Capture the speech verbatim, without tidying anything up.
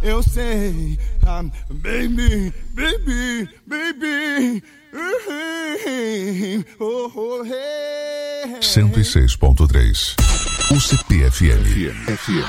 Eu sei, um, baby, baby, baby. Oh, oh, hey. cento e seis ponto três. U C P F M.